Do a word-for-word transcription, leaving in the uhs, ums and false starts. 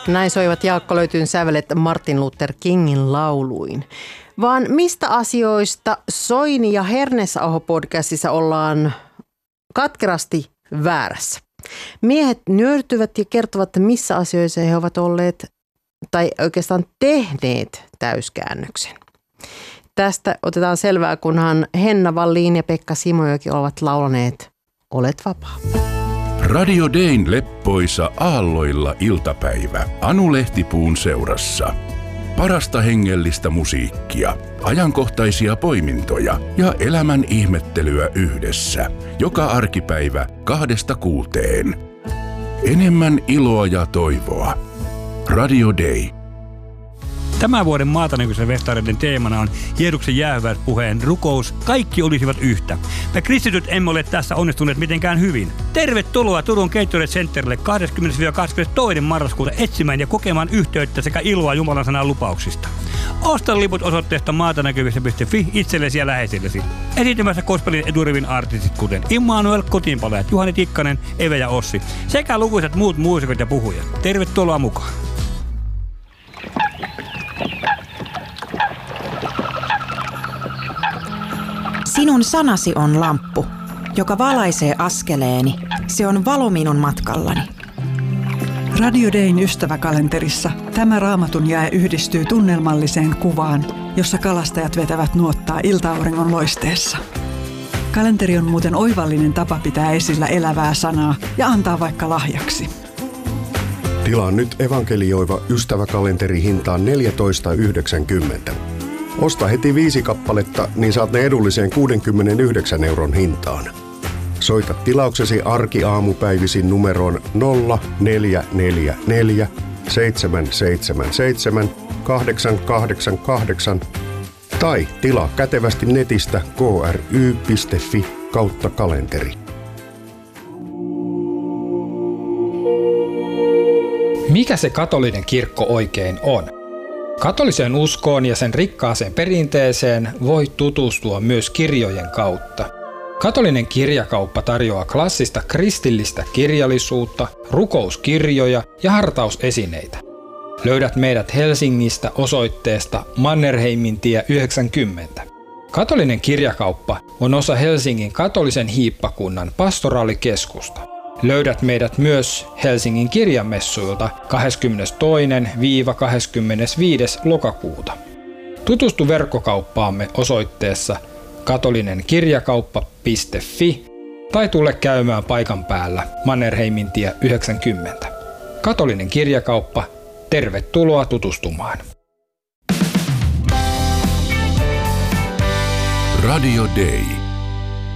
Näin soivat Jaakko Löytyyn sävelet Martin Luther Kingin lauluin. Vaan mistä asioista Soini ja Hernesaho-podcastissa ollaan katkerasti väärässä? Miehet nyörtyvät ja kertovat, että missä asioissa he ovat olleet tai oikeastaan tehneet täyskäännöksen. Tästä otetaan selvää, kunhan Henna Wallin ja Pekka Simojoki ovat laulaneet Olet vapaa. Radio Dayn leppoisa aalloilla iltapäivä Anu Lehtipuun seurassa. Parasta hengellistä musiikkia, ajankohtaisia poimintoja ja elämän ihmettelyä yhdessä. Joka arkipäivä kahdesta kuuteen. Enemmän iloa ja toivoa. Radio Day. Tämän vuoden Maatanäkyisen festareiden teemana on Jeesuksen jäähyväispuheen rukous. Kaikki olisivat yhtä. Me kristityt emme ole tässä onnistuneet mitenkään hyvin. Tervetuloa Turun Gatorade Centerille kahdeskymmenes kahdeskymmenestoinen marraskuuta etsimään ja kokemaan yhteyttä sekä iloa Jumalan sanan lupauksista. Osta liput osoitteesta maatanäkyvissä piste fi itsellesi ja läheisillesi. Esiintymässä gospelin eturivin artistit kuten Immanuel, Kotiinpalajat, Juhani Tikkanen, Eve ja Ossi sekä lukuisat muut muusikot ja puhujat. Tervetuloa mukaan. Sinun sanasi on lamppu, joka valaisee askeleeni. Se on valo minun matkallani. Radio Dayn ystäväkalenterissa tämä raamatun jae yhdistyy tunnelmalliseen kuvaan, jossa kalastajat vetävät nuottaa ilta-auringon loisteessa. Kalenteri on muuten oivallinen tapa pitää esillä elävää sanaa ja antaa vaikka lahjaksi. Tilaa nyt evankelioiva ystäväkalenteri hintaan neljätoista yhdeksänkymmentä. Osta heti viisi kappaletta, niin saat ne edulliseen kuudenkymmenenyhdeksän euron hintaan. Soita tilauksesi arkiaamupäivisin numeroon nolla neljä neljä neljä seitsemän seitsemän seitsemän kahdeksan kahdeksan kahdeksan tai tilaa kätevästi netistä k r y piste f i kautta kalenteri. Mikä se katolinen kirkko oikein on? Katoliseen uskoon ja sen rikkaaseen perinteeseen voi tutustua myös kirjojen kautta. Katolinen kirjakauppa tarjoaa klassista kristillistä kirjallisuutta, rukouskirjoja ja hartausesineitä. Löydät meidät Helsingistä osoitteesta Mannerheimintie yhdeksänkymmentä. Katolinen kirjakauppa on osa Helsingin katolisen hiippakunnan pastoraalikeskusta. Löydät meidät myös Helsingin kirjamessuilta kahdeskymmenestoinen kahdeskymmenesviides lokakuuta. Tutustu verkkokauppaamme osoitteessa katolinenkirjakauppa piste fi tai tule käymään paikan päällä Mannerheimintie yhdeksänkymmentä. Katolinen kirjakauppa, tervetuloa tutustumaan. Radio Day.